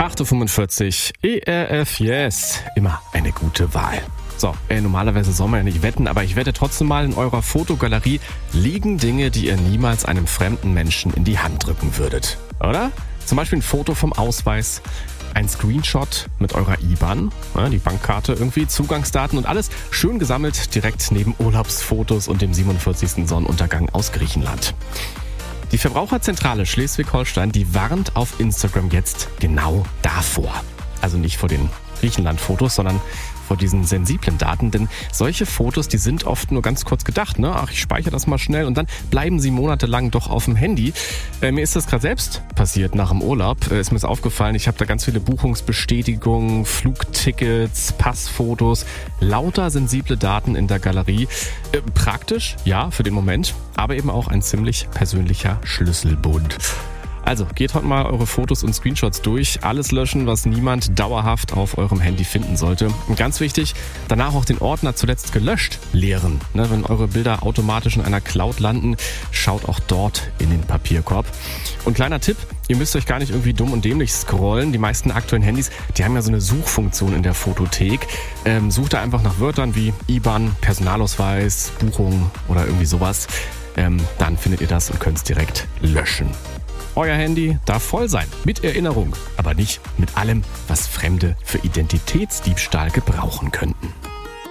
8.45 Uhr, ERF, yes, immer eine gute Wahl. So, normalerweise soll man ja nicht wetten, aber ich wette trotzdem mal, in eurer Fotogalerie liegen Dinge, die ihr niemals einem fremden Menschen in die Hand drücken würdet. Oder? Zum Beispiel ein Foto vom Ausweis, ein Screenshot mit eurer IBAN, die Bankkarte irgendwie, Zugangsdaten und alles schön gesammelt direkt neben Urlaubsfotos und dem 47. Sonnenuntergang aus Griechenland. Die Verbraucherzentrale Schleswig-Holstein, die warnt auf Instagram jetzt genau davor. Also nicht vor den Griechenland-Fotos, sondern vor diesen sensiblen Daten, denn solche Fotos, die sind oft nur ganz kurz gedacht, ne? Ach, ich speichere das mal schnell und dann bleiben sie monatelang doch auf dem Handy. Mir ist das gerade selbst passiert nach dem Urlaub, ist mir das aufgefallen, ich habe da ganz viele Buchungsbestätigungen, Flugtickets, Passfotos, lauter sensible Daten in der Galerie. Praktisch, ja, für den Moment, aber eben auch ein ziemlich persönlicher Schlüsselbund. Also, geht heute mal eure Fotos und Screenshots durch. Alles löschen, was niemand dauerhaft auf eurem Handy finden sollte. Und ganz wichtig, danach auch den Ordner zuletzt gelöscht leeren. Wenn eure Bilder automatisch in einer Cloud landen, schaut auch dort in den Papierkorb. Und kleiner Tipp, ihr müsst euch gar nicht irgendwie dumm und dämlich scrollen. Die meisten aktuellen Handys, die haben ja so eine Suchfunktion in der Fotothek. Sucht da einfach nach Wörtern wie IBAN, Personalausweis, Buchung oder irgendwie sowas. Dann findet ihr das und könnt es direkt löschen. Euer Handy darf voll sein, mit Erinnerung, aber nicht mit allem, was Fremde für Identitätsdiebstahl gebrauchen könnten.